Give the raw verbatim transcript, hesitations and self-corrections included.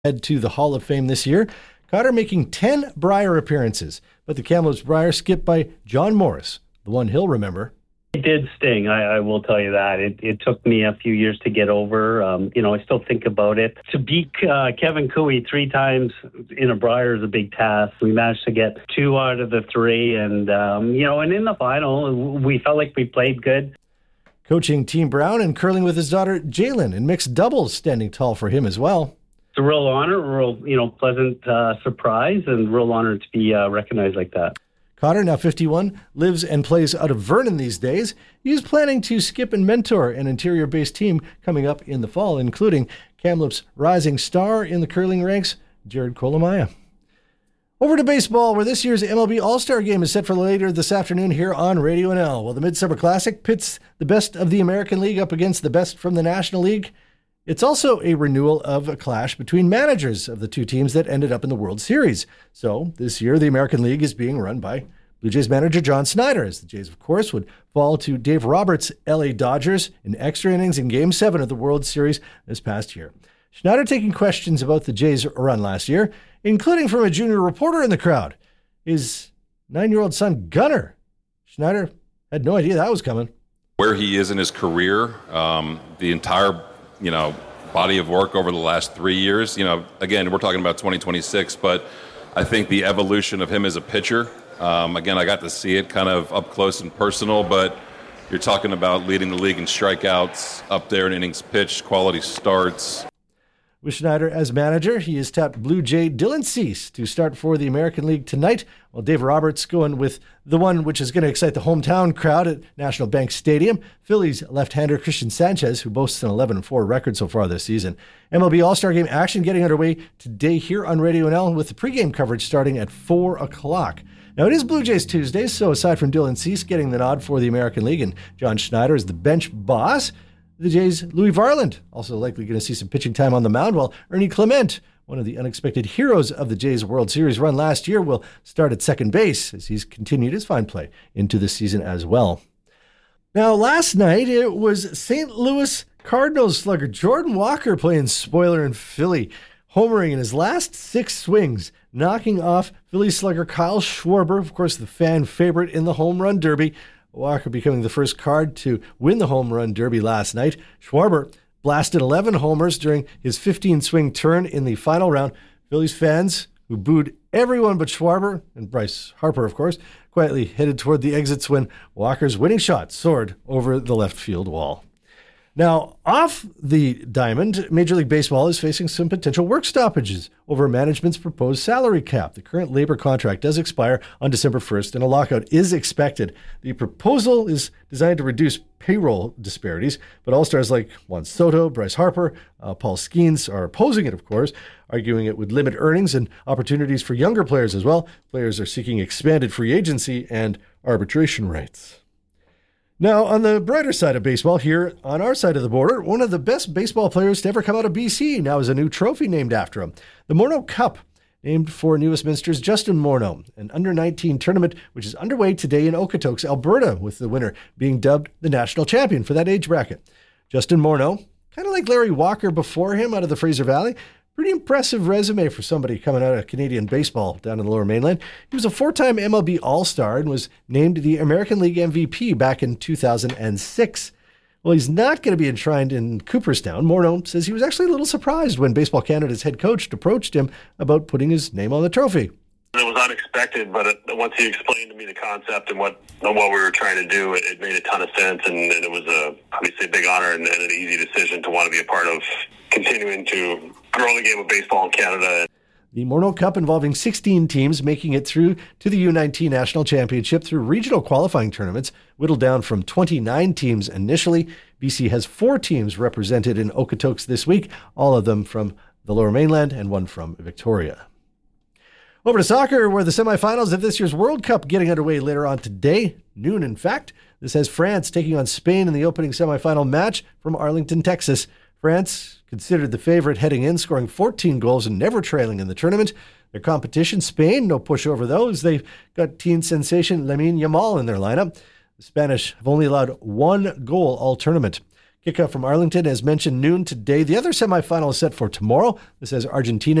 head to the Hall of Fame this year. Cotter making ten Brier appearances, but the Kamloops Brier skipped by John Morris, the one he'll remember. It did sting, I, I will tell you that. It, it took me a few years to get over. Um, you know, I still think about it. To beat uh, Kevin Cooey three times in a Brier is a big task. We managed to get two out of the three, and, um, you know, and in the final, we felt like we played good. Coaching Team Brown and curling with his daughter Jalen in mixed doubles, standing tall for him as well. It's a real honor, a real, you know, pleasant uh, surprise, and real honor to be uh, recognized like that. Cotter, now fifty-one, lives and plays out of Vernon these days. He's planning to skip and mentor an interior-based team coming up in the fall, including Kamloops' rising star in the curling ranks, Jared Kolomaya. Over to baseball, where this year's M L B All-Star Game is set for later this afternoon here on Radio N L. Well, the Midsummer Classic pits the best of the American League up against the best from the National League. It's also a renewal of a clash between managers of the two teams that ended up in the World Series. So this year, the American League is being run by Blue Jays manager John Schneider, as the Jays, of course, would fall to Dave Roberts' L A Dodgers in extra innings in Game seven of the World Series this past year. Schneider taking questions about the Jays' run last year, including from a junior reporter in the crowd, his nine-year-old son, Gunnar. Schneider had no idea that was coming. Where he is in his career, um, the entire you know, body of work over the last three years. You know, again, we're talking about twenty twenty-six, but I think the evolution of him as a pitcher, um, again, I got to see it kind of up close and personal, but you're talking about leading the league in strikeouts, up there in innings pitched, quality starts. With Schneider as manager, he has tapped Blue Jay Dylan Cease to start for the American League tonight, while Dave Roberts going with the one which is going to excite the hometown crowd at National Bank Stadium, Phillies left-hander Christian Sanchez, who boasts an eleven and four record so far this season. M L B All-Star Game action getting underway today here on Radio N L with the pregame coverage starting at four o'clock. Now, it is Blue Jays Tuesday, so aside from Dylan Cease getting the nod for the American League and John Schneider as the bench boss, the Jays' Louis Varland also likely going to see some pitching time on the mound, while Ernie Clement, one of the unexpected heroes of the Jays' World Series run last year, will start at second base as he's continued his fine play into this season as well. Now, last night, it was Saint Louis Cardinals slugger Jordan Walker playing spoiler in Philly, homering in his last six swings, knocking off Philly slugger Kyle Schwarber, of course, the fan favorite in the home run derby. Walker becoming the first card to win the home run derby last night. Schwarber blasted eleven homers during his fifteen-swing turn in the final round. Phillies fans, who booed everyone but Schwarber, and Bryce Harper, of course, quietly headed toward the exits when Walker's winning shot soared over the left field wall. Now, off the diamond, Major League Baseball is facing some potential work stoppages over management's proposed salary cap. The current labor contract does expire on December first, and a lockout is expected. The proposal is designed to reduce payroll disparities, but all-stars like Juan Soto, Bryce Harper, uh, Paul Skeens are opposing it, of course, arguing it would limit earnings and opportunities for younger players as well. Players are seeking expanded free agency and arbitration rights. Now, on the brighter side of baseball, here on our side of the border, one of the best baseball players to ever come out of B C now has a new trophy named after him. The Morneau Cup, named for New Westminster's Justin Morneau, an under nineteen tournament which is underway today in Okotoks, Alberta, with the winner being dubbed the national champion for that age bracket. Justin Morneau, kind of like Larry Walker before him out of the Fraser Valley, pretty impressive resume for somebody coming out of Canadian baseball down in the Lower Mainland. He was a four-time M L B All-Star and was named the American League M V P back in two thousand six. Well, he's not going to be enshrined in Cooperstown. Morneau says he was actually a little surprised when Baseball Canada's head coach approached him about putting his name on the trophy. It was unexpected, but it, once he explained to me the concept and what and what we were trying to do, it, it made a ton of sense, and, and it was a, obviously a big honor and, and an easy decision to want to be a part of continuing to grow the game of baseball in Canada. The Morneau Cup, involving sixteen teams making it through to the U nineteen National Championship through regional qualifying tournaments, whittled down from twenty-nine teams initially. B C has four teams represented in Okotoks this week, all of them from the Lower Mainland and one from Victoria. Over to soccer, where the semifinals of this year's World Cup getting underway later on today, noon in fact. This has France taking on Spain in the opening semifinal match from Arlington, Texas. France, considered the favorite heading in, scoring fourteen goals and never trailing in the tournament. Their competition, Spain, no pushover those. They've got teen sensation Lamine Yamal in their lineup. The Spanish have only allowed one goal all tournament. Kickoff from Arlington, as mentioned, noon today. The other semifinal is set for tomorrow. This has Argentina